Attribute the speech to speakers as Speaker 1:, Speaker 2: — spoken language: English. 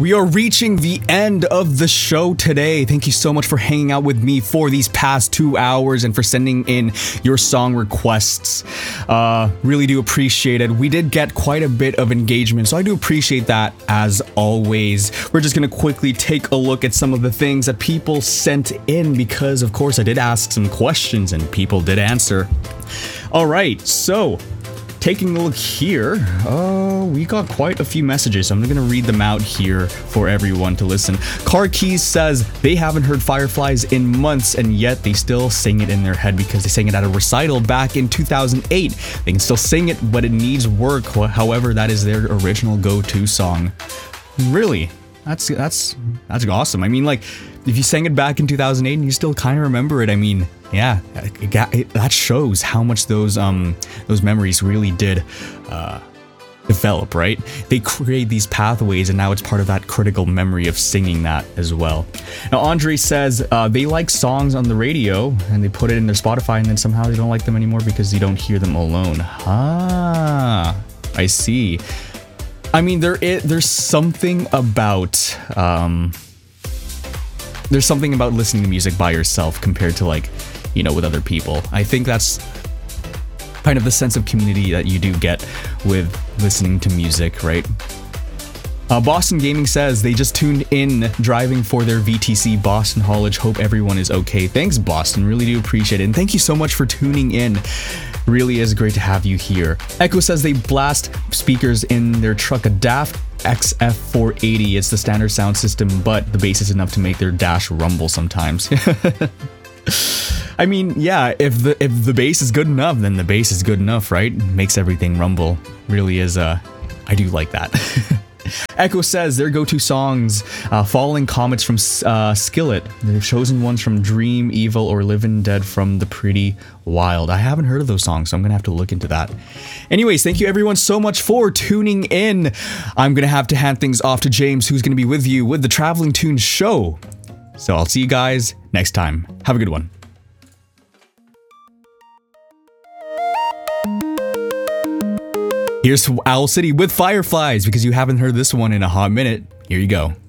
Speaker 1: We are reaching the end of the show today. Thank you so much for hanging out with me for these past 2 hours and for sending in your song requests. Really do appreciate it. We did get quite a bit of engagement, so I do appreciate that as always. We're just going to quickly take a look at some of the things that people sent in because, of course, I did ask some questions and people did answer. All right, so taking a look here, we got quite a few messages. So I'm going to read them out here for everyone to listen. Car Keys says they haven't heard Fireflies in months and yet they still sing it in their head because they sang it at a recital back in 2008. They can still sing it, but it needs work. However, that is their original go-to song. Really? That's awesome. I mean, like, if you sang it back in 2008 and you still kind of remember it, I mean, yeah, that shows how much those memories really did develop, right? They create these pathways and now it's part of that critical memory of singing that as well. Now, Andre says they like songs on the radio and they put it in their Spotify and then somehow they don't like them anymore because you don't hear them alone. Ah, I see. I mean, there's something about listening to music by yourself compared to, like, you know, with other people. I think that's kind of the sense of community that you do get with listening to music, right? Boston Gaming says they just tuned in driving for their VTC Boston haulage. Hope everyone is okay. Thanks, Boston. Really do appreciate it. And thank you so much for tuning in. Really is great to have you here. Echo says they blast speakers in their truck, a Daft XF480. It's the standard sound system, but the bass is enough to make their dash rumble sometimes. I mean, yeah, if the bass is good enough, then the bass is good enough, right? Makes everything rumble. Really is, I do like that. Echo says their go-to songs, Falling Comets from Skillet. They've chosen ones from Dream, Evil, or Living Dead from The Pretty Wild. I haven't heard of those songs, so I'm going to have to look into that. Anyways, thank you everyone so much for tuning in. I'm going to have to hand things off to James, who's going to be with you with the Traveling Tunes show. So I'll see you guys next time. Have a good one. Here's Owl City with Fireflies, because you haven't heard this one in a hot minute. Here you go.